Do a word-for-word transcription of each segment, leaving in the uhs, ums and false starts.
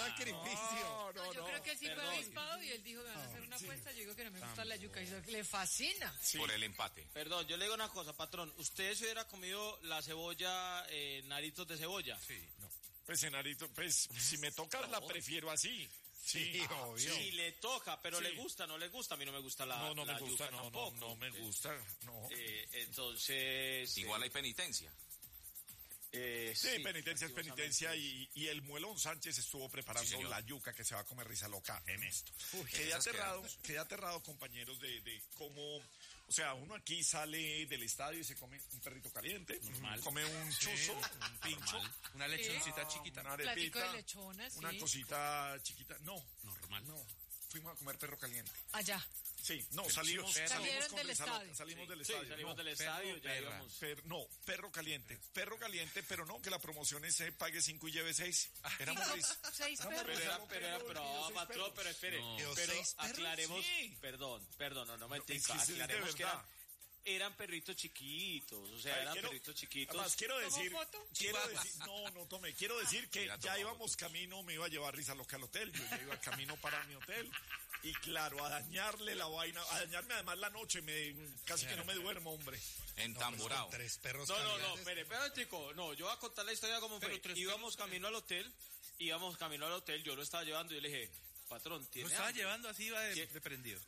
sacrificio. No, no, No, yo no. creo que él sí fue Perdón. avispado y él dijo, me van a hacer una apuesta. Yo digo que no me gusta la yuca. Y eso le fascina. Sí. Por el empate. Perdón, yo le digo una cosa, patrón. ¿Usted se hubiera comido la cebolla, eh, naritos de cebolla? Sí, no. Pues, Enarito, pues, si me toca, la prefiero así. Sí, Sí, obvio. Sí, le toca, pero Sí. le gusta, no le gusta. A mí no me gusta la No, no la me gusta, yuca no, no, tampoco. no me gusta, no. Eh, entonces... Igual eh, hay penitencia. eh, Sí, penitencia es penitencia lastimosamente. y, y el Muelón Sánchez estuvo preparando Sí, señor. la yuca que se va a comer risa loca en esto. quedé esas aterrado, quedan. quedé aterrado, compañeros, de, de cómo, o sea, uno aquí sale del estadio y se come un perrito caliente, Normal. come un chuzo, un pincho, Una lechoncita chiquita. una Platico arepita, de lechona, sí. una cosita chiquita. No, Normal. no, fuimos a comer perro caliente. Allá. Sí, no, salimos, perro. salimos Salieron con del Rizalo- estadio. salimos del Sí, estadio. salimos no. del estadio, perro, ya perra. íbamos. Per- no, perro caliente, perro caliente, pero no, que la promoción es eh, pague cinco y lleve seis. Éramos Cinco, seis. seis Éramos Pero perros. era, Perro, pero era, perro, pero, pidió ah, seis patrón, perros. pero espere, No. pero ¿Seis perros? aclaremos, Sí. perdón, perdón, no, no me Es que entiendo, sí, es de aclaremos que verdad. eran, eran perritos chiquitos, o sea, Ay, eran quiero- perritos chiquitos. Además, quiero ¿Tomó decir, foto? quiero Chihuahuas. decir, no, no tomé, quiero decir que Mira, ya tomó íbamos foto. camino, me iba a llevar Risa Loca al hotel, yo ya iba camino para mi hotel, y claro, a dañarle la vaina, a dañarme además la noche, me, casi que no me duermo, hombre. Entamburado. Tres perros No, no, no, calientes. espere, espere, chico, no, yo voy a contar la historia como Pero fue. tres Íbamos perros camino al hotel, íbamos camino al hotel, yo lo estaba llevando y yo le dije, patrón, Lo ¿tiene estaba hambre? llevando así, iba de, ¿Qué? de prendido.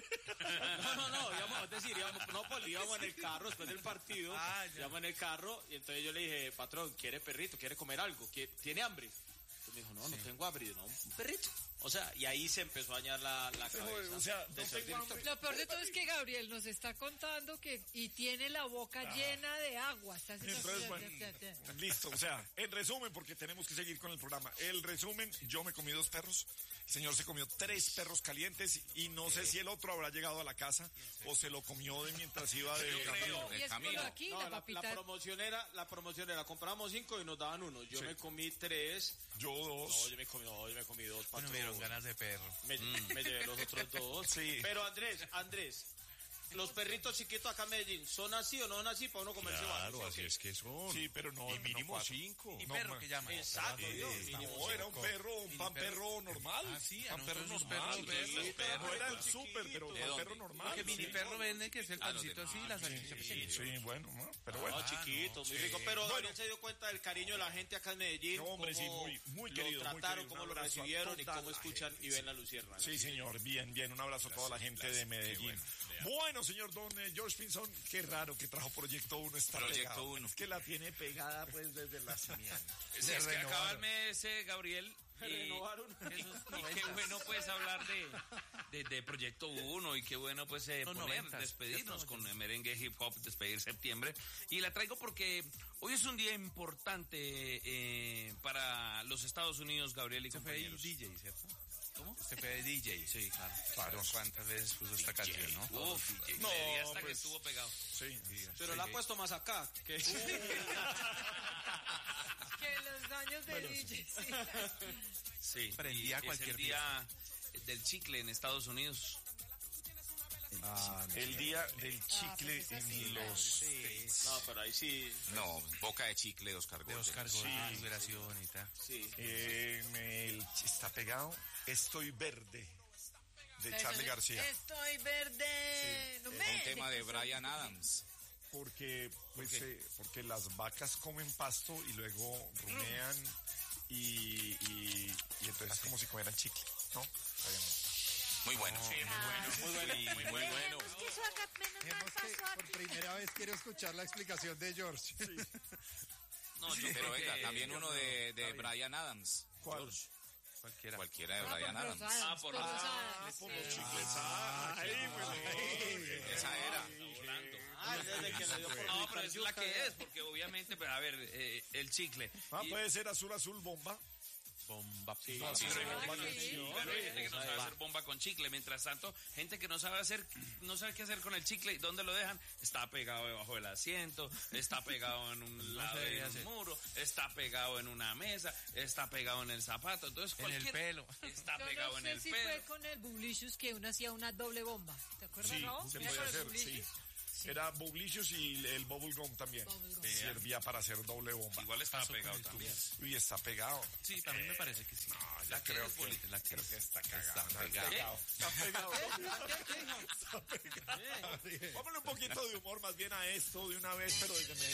No, no, no, íbamos, es decir, íbamos, no, pues, íbamos en el carro después del partido, Ah, ya. íbamos en el carro y entonces yo le dije, patrón, ¿quiere perrito? ¿Quiere comer algo? ¿Quie- ¿Tiene hambre? Entonces me dijo, no, no tengo hambre. Y yo, no, un perrito. O sea, y ahí se empezó a dañar la, la Pero, cabeza. o sea, del no señor tengo director. hambre. Lo peor de todo es que Gabriel nos está contando que y tiene la boca llena de agua. Está haciendo- Entonces, bueno, listo, o sea, en resumen, porque tenemos que seguir con el programa. El resumen, yo me comí dos perros, el señor se comió tres perros calientes y no sé si el otro habrá llegado a la casa o se lo comió de mientras iba de Yo creo. camino. Y es camino. por aquí, No, la la, papita. la promoción era, la promoción era, compramos cinco y nos daban uno. Yo Sí. me comí tres. Yo No, dos. yo me comí, no, yo me comí dos, No patrón. me dieron ganas de perro. Me, me llevé los otros dos. Sí. Pero Andrés, Andrés, los perritos chiquitos acá en Medellín, ¿son así o no son así para uno comerse varios? Claro, así es que son. Sí, pero no. Y mínimo no cuatro. cinco. ¿Y No, perro ma- que llaman? Exacto, Sí, Dios, está mínimo No, era un cinco. perro, un ¿Y pan perro? perro normal. Ah, sí, a pan perro nosotros normal. perros, perros, Sí, perros. No era el súper, pero ¿De pan dónde? perro normal. Porque mini Sí. perro vende que es el Ah, los pancito de- así, ah, la sí, salchicha pequeña. Sí, bueno, ¿no? pero No, bueno. chiquitos, muy sí. rico. Pero Bueno. Daniel se dio cuenta del cariño de la gente acá en Medellín. No, hombre, sí, cómo muy- muy lo querido, muy trataron, querido. cómo Un lo abrazo a recibieron y toda cómo la escuchan gente. y ven la lucierna. Sí, señor, bien, bien, un abrazo a toda la gente de Medellín. Bueno, señor Don eh, George Pinzón, qué raro que trajo Proyecto uno, está Proyecto pegado. uno. Es que la tiene pegada pues desde la semana. Es, es que acaba el mes, eh, Gabriel. Y, Renovaron. eso- y qué bueno pues hablar de, de, de Proyecto uno y qué bueno pues eh, Los poner, noventas, despedirnos ¿cierto? con el merengue hip hop, despedir septiembre. Y la traigo porque hoy es un día importante eh, para los Estados Unidos, Gabriel y Se fue de compañeros. D J, ¿cierto? ¿Cómo? Se fue de D J. Sí, claro. Claro. ¿Cuántas veces puso esta canción, no? Uf, D J. No, Y hasta que pues, estuvo pegado. Sí, Pero la ha puesto más acá. Que... Que los daños de D J, sí. Sí. Prendía y cualquier es el día del chicle en Estados Unidos. el día del chicle pues así, en claro. los... No, pero ahí sí, No, boca de chicle de Oscar De Gómez. Oscar Sí. Gómez, liberación y tal. sí. Eh, me- el- está pegado Estoy Verde, de Charlie García. Estoy verde. No me Un tema de dejes Bryan sentir. Adams. Porque, pues, eh, porque las vacas comen pasto y luego rumean y, y, y entonces es como si comieran chicle, ¿no? Está bien. Muy bueno. Sí, muy bueno. Muy bueno. Muy bueno. Dejemos que eso acá, menos mal Vemos que pasó por aquí. primera vez quiero escuchar la explicación de George. No, yo Pero creo venga, que- también uno de, de Bryan Adams. ¿Cuál? Cualquiera. Cualquiera de Ah, Bryan por los Adams. Adams, Ah, por por los los Ah, Adams. por los chicles. Ay, pues, Esa era. Volando. Ah, desde que le dio por No, pero picar es la yuca, que es, porque obviamente, pero a ver, eh, el chicle. Ah, Y- puede ser azul, azul, bomba. Bomba. Sí, Ah, sí, sí, pero hay bomba gente con que- chicle. pero hay gente que no sabe hacer bomba con chicle. Mientras tanto, gente que no sabe hacer, no sabe qué hacer con el chicle y dónde lo dejan. Está pegado debajo del asiento, está pegado en un lado se debe de un hacer. muro, está pegado en una mesa, está pegado en el zapato. Entonces, En el cualquier- pelo. Está Yo pegado no en sé el si pelo. fue con el Bublicious que uno hacía una doble bomba. ¿Te acuerdas, Sí, Raúl? se Mira, puede con el hacer, Bublicious. sí. Era Bubblicious y el Bubble Gum también. Bubble Gum. Servía para hacer doble bomba. Igual estaba pegado también. Uy, está pegado. Sí, también me parece que sí. No, ya La que creo es que, bolita, la que creo es- que está cagado. Está pegado. Está pegado. ¿Qué, qué dijo? Está pegado. Vámonos un poquito de humor más bien a esto de una vez, pero desde